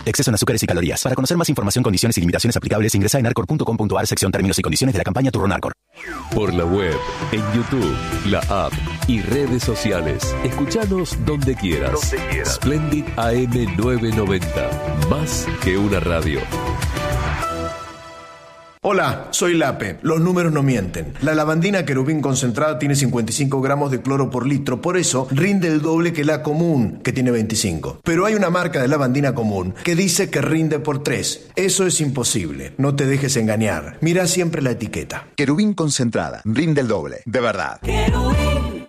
Exceso en azúcares y calorías. Para conocer más información, condiciones y limitaciones aplicables, ingresa en arcor.com.ar, sección términos y condiciones de la campaña Turrón Arcor. Por la web, en YouTube, la app y redes sociales. Escuchanos donde quieras. Splendid AM 990. Más que una radio. Hola, soy Lape. Los números no mienten. La lavandina querubín concentrada tiene 55 gramos de cloro por litro, por eso rinde el doble que la común, que tiene 25. Pero hay una marca de lavandina común que dice que rinde por 3. Eso es imposible. No te dejes engañar. Mira siempre la etiqueta. Querubín concentrada. Rinde el doble. De verdad. Querubín.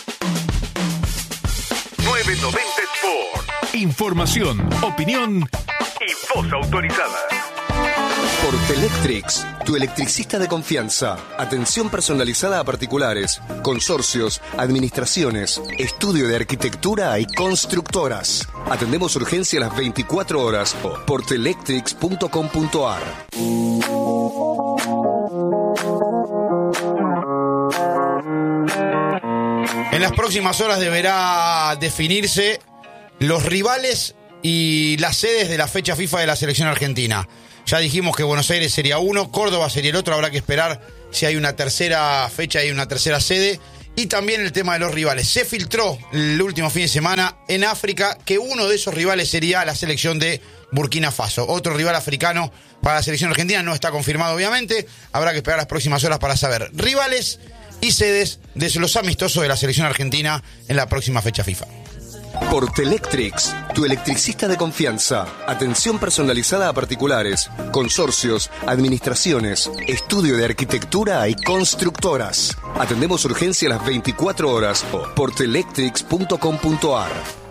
990 Sport. Información, opinión y voz autorizada. Portelectrics, tu electricista de confianza. Atención personalizada a particulares, consorcios, administraciones, estudio de arquitectura y constructoras. Atendemos urgencia a las 24 horas. Portelectrics.com.ar. En las próximas horas deberá definirse los rivales y las sedes de la fecha FIFA de la selección argentina. Ya dijimos que Buenos Aires sería uno, Córdoba sería el otro, habrá que esperar si hay una tercera fecha y una tercera sede. Y también el tema de los rivales. Se filtró el último fin de semana en África que uno de esos rivales sería la selección de Burkina Faso. Otro rival africano para la selección argentina no está confirmado, obviamente. Habrá que esperar las próximas horas para saber rivales y sedes de los amistosos de la selección argentina en la próxima fecha FIFA. Portelectrics, tu electricista de confianza. Atención personalizada a particulares, consorcios, administraciones, estudio de arquitectura y constructoras. Atendemos urgencia a las 24 horas. Portelectrics.com.ar.